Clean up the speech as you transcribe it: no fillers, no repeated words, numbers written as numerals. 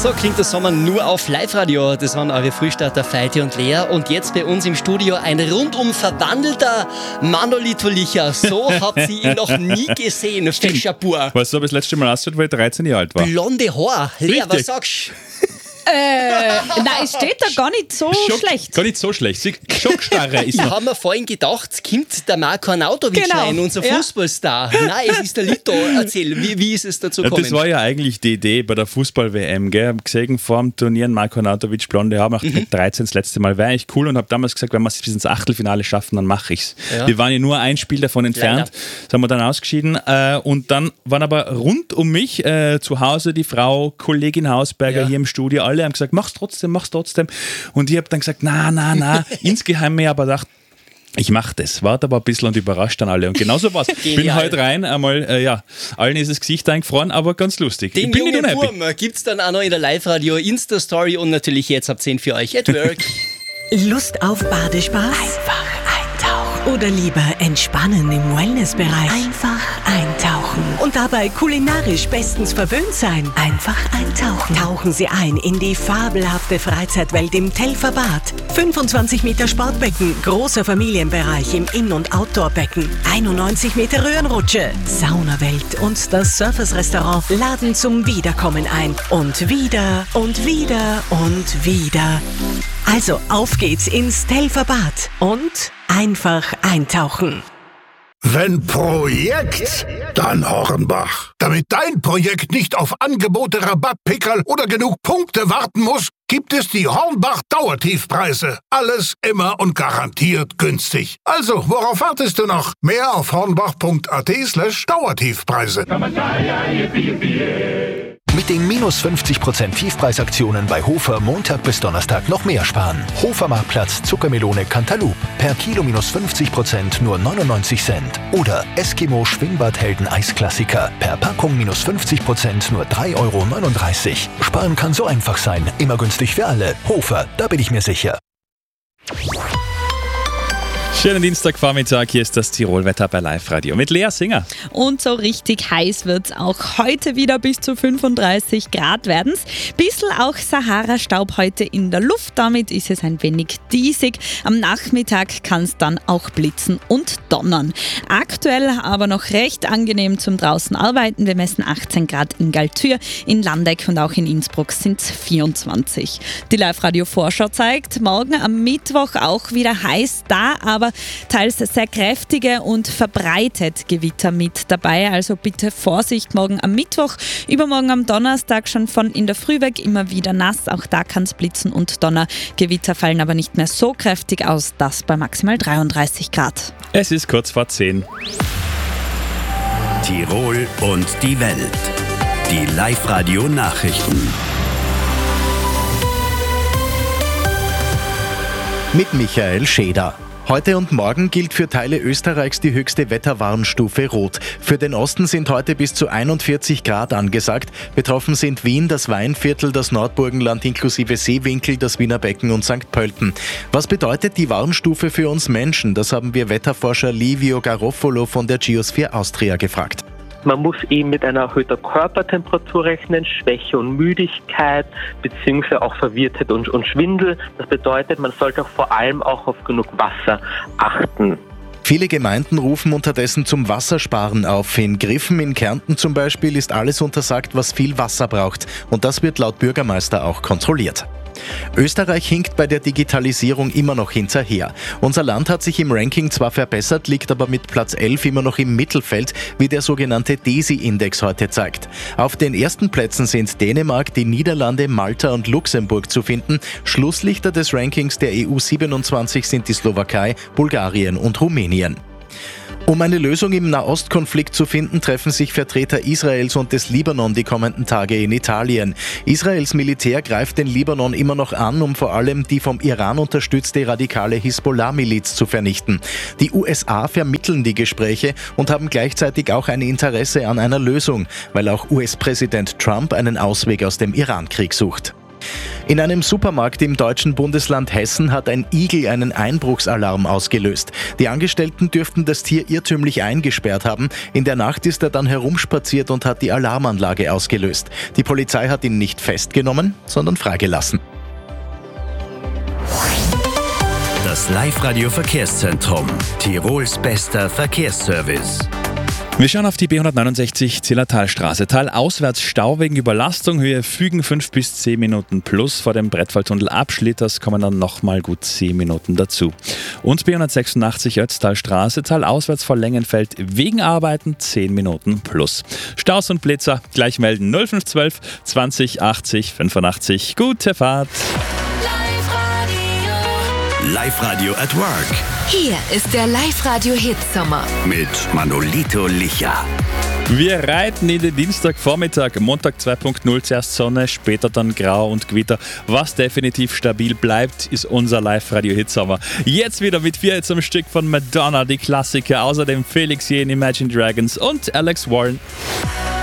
So klingt der Sommer nur auf Live-Radio. Das waren eure Frühstarter Feiti und Lea. Und jetzt bei uns im Studio ein rundum verwandelter Manolito Licher. So hat sie ihn noch nie gesehen. Chapeau. Weißt du, ob das letzte Mal aussieht, weil ich 13 Jahre alt war? Blonde Haar. Lea, Richtig. was sagst du? Nein, es steht da gar nicht so schlecht. Gar nicht so schlecht. Schockstarre ist Ich noch. habe mir vorhin gedacht, kommt der Marko Arnautovic Genau. rein, unser Ja. Fußballstar. Nein, es ist der Lito. Erzähl, wie ist es dazu Ja, gekommen? das war ja eigentlich die Idee bei der Fußball-WM. Ich habe gesehen, vor dem Turnier Marko Arnautovic, blonde Haare, mit 13 das letzte Mal. Wäre eigentlich cool und habe damals gesagt, wenn wir es bis ins Achtelfinale schaffen, dann mache ich es. Ja. Wir waren ja nur ein Spiel davon entfernt. Das haben wir dann ausgeschieden. Und dann waren aber rund um mich zu Hause die Frau, Kollegin Hausberger hier im Studio. Alle haben gesagt, mach's trotzdem. Und ich habe dann gesagt, na. Insgeheim mir aber gedacht, ich mache das. Warte aber ein bisschen und überrascht dann alle. Und genauso war's. Bin Genial. heute rein, einmal, allen ist das Gesicht eingefroren, aber ganz lustig. Den ich bin nicht jungen unhappy. Wurm gibt es dann auch noch in der Live-Radio Insta-Story und natürlich jetzt ab 10 für euch at Work. Lust auf Badespaß? Einfach eintauchen. Oder lieber entspannen im Wellnessbereich? Einfach eintauchen. Und dabei kulinarisch bestens verwöhnt sein? Einfach eintauchen. Tauchen Sie ein in die fabelhafte Freizeitwelt im Telfer Bad. 25 Meter Sportbecken, großer Familienbereich im In- und Outdoorbecken, 91 Meter Röhrenrutsche, Saunawelt und das Surfers-Restaurant laden zum Wiederkommen ein. Und wieder und wieder und wieder. Also auf geht's ins Telfer Bad und einfach eintauchen. Wenn Projekt, dann Hornbach. Damit dein Projekt nicht auf Angebote, Rabattpickerl oder genug Punkte warten muss, gibt es die Hornbach Dauertiefpreise. Alles immer und garantiert günstig. Also, worauf wartest du noch? Mehr auf hornbach.at/Dauertiefpreise. Mit den minus 50% Tiefpreisaktionen bei Hofer Montag bis Donnerstag noch mehr sparen. Hofer Marktplatz Zuckermelone Cantaloupe. Per Kilo minus 50% nur 99 Cent. Oder Eskimo Schwimmbadhelden Eisklassiker. Per Packung minus 50% nur 3,39 Euro. Sparen kann so einfach sein. Immer günstig für alle. Hofer, da bin ich mir sicher. Schönen Dienstagvormittag, hier ist das Tirolwetter bei Live-Radio mit Lea Singer. Und so richtig heiß wird es auch heute wieder, bis zu 35 Grad werden es. Bissl auch Sahara-Staub heute in der Luft, damit ist es ein wenig diesig. Am Nachmittag kann es dann auch blitzen und donnern. Aktuell aber noch recht angenehm zum draußen arbeiten. Wir messen 18 Grad in Galtür, in Landeck und auch in Innsbruck sind es 24. Die Live-Radio-Vorschau zeigt, morgen am Mittwoch auch wieder heiß da, aber teils sehr kräftige und verbreitet Gewitter mit dabei. Also bitte Vorsicht morgen am Mittwoch. Übermorgen am Donnerstag schon von in der Früh weg immer wieder nass. Auch da kann es blitzen und Donner. Gewitter fallen aber nicht mehr so kräftig aus. Das bei maximal 33 Grad. Es ist kurz vor 10. Tirol und die Welt. Die Live-Radio-Nachrichten. Mit Michael Scheder. Heute und morgen gilt für Teile Österreichs die höchste Wetterwarnstufe Rot. Für den Osten sind heute bis zu 41 Grad angesagt. Betroffen sind Wien, das Weinviertel, das Nordburgenland inklusive Seewinkel, das Wiener Becken und St. Pölten. Was bedeutet die Warnstufe für uns Menschen? Das haben wir Wetterforscher Livio Garofolo von der Geosphere Austria gefragt. Man muss eben mit einer erhöhter Körpertemperatur rechnen, Schwäche und Müdigkeit, beziehungsweise auch Verwirrtheit und Schwindel. Das bedeutet, man sollte auch vor allem auch auf genug Wasser achten. Viele Gemeinden rufen unterdessen zum Wassersparen auf. In Griffen in Kärnten zum Beispiel ist alles untersagt, was viel Wasser braucht. Und das wird laut Bürgermeister auch kontrolliert. Österreich hinkt bei der Digitalisierung immer noch hinterher. Unser Land hat sich im Ranking zwar verbessert, liegt aber mit Platz 11 immer noch im Mittelfeld, wie der sogenannte DESI-Index heute zeigt. Auf den ersten Plätzen sind Dänemark, die Niederlande, Malta und Luxemburg zu finden. Schlusslichter des Rankings der EU 27 sind die Slowakei, Bulgarien und Rumänien. Um eine Lösung im Nahostkonflikt zu finden, treffen sich Vertreter Israels und des Libanon die kommenden Tage in Italien. Israels Militär greift den Libanon immer noch an, um vor allem die vom Iran unterstützte radikale Hisbollah-Miliz zu vernichten. Die USA vermitteln die Gespräche und haben gleichzeitig auch ein Interesse an einer Lösung, weil auch US-Präsident Trump einen Ausweg aus dem Irankrieg sucht. In einem Supermarkt im deutschen Bundesland Hessen hat ein Igel einen Einbruchsalarm ausgelöst. Die Angestellten dürften das Tier irrtümlich eingesperrt haben. In der Nacht ist er dann herumspaziert und hat die Alarmanlage ausgelöst. Die Polizei hat ihn nicht festgenommen, sondern freigelassen. Das Live-Radio Verkehrszentrum. Tirols bester Verkehrsservice. Wir schauen auf die B169 Zillertalstraße. Talauswärts Stau wegen Überlastung, Höhe Fügen 5 bis 10 Minuten plus. Vor dem Brettfalltunnel Abschlitters kommen dann nochmal gut 10 Minuten dazu. Und B186 Ötztalstraße, talauswärts vor Längenfeld wegen Arbeiten 10 Minuten plus. Staus und Blitzer gleich melden 0512 20 80 85. Gute Fahrt! Live-Radio at Work. Hier ist der Live-Radio-Hitsommer Mit Manolito Licha. Wir reiten in den Dienstagvormittag, Montag 2.0, zuerst Sonne, später dann Grau und Gewitter. Was definitiv stabil bleibt, ist unser Live-Radio-Hitsommer. Jetzt wieder mit 4 Hits am Stück von Madonna, die Klassiker, außerdem Felix Jähn, Imagine Dragons und Alex Warren.